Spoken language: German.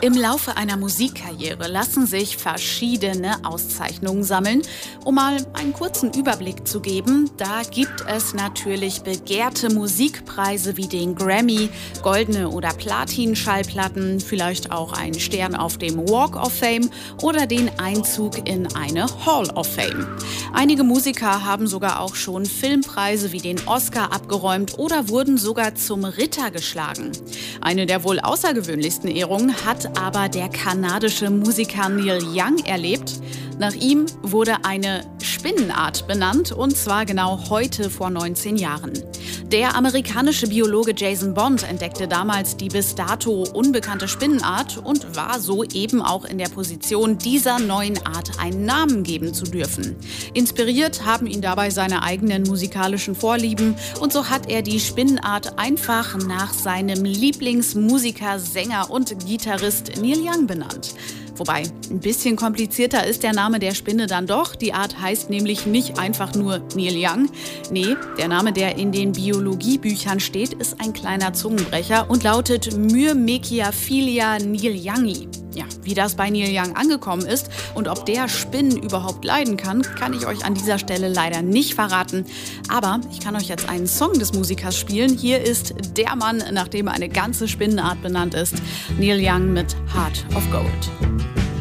Im Laufe einer Musikkarriere lassen sich verschiedene Auszeichnungen sammeln. Um mal einen kurzen Überblick zu geben, da gibt es natürlich begehrte Musikpreise wie den Grammy, goldene oder Platin-Schallplatten, vielleicht auch einen Stern auf dem Walk of Fame oder den Einzug in eine Hall of Fame. Einige Musiker haben sogar auch schon Filmpreise wie den Oscar abgeräumt oder wurden sogar zum Ritter geschlagen. Eine der wohl außergewöhnlichsten Ehrungen hat aber der kanadische Musiker Neil Young erlebt. Nach ihm wurde eine Spinnenart benannt, und zwar genau heute vor 19 Jahren. Der amerikanische Biologe Jason Bond entdeckte damals die bis dato unbekannte Spinnenart und war so eben auch in der Position, dieser neuen Art einen Namen geben zu dürfen. Inspiriert haben ihn dabei seine eigenen musikalischen Vorlieben, und so hat er die Spinnenart einfach nach seinem Lieblingsmusiker, Sänger und Gitarrist Neil Young benannt. Wobei, ein bisschen komplizierter ist der Name der Spinne dann doch. Die Art heißt nämlich nicht einfach nur Neil Young. Nee, der Name, der in den Biologiebüchern steht, ist ein kleiner Zungenbrecher und lautet Myrmekiaphilia neilyoungi. Ja, wie das bei Neil Young angekommen ist und ob der Spinnen überhaupt leiden kann ich euch an dieser Stelle leider nicht verraten. Aber ich kann euch jetzt einen Song des Musikers spielen. Hier ist der Mann, nach dem eine ganze Spinnenart benannt ist. Neil Young mit Heart of Gold.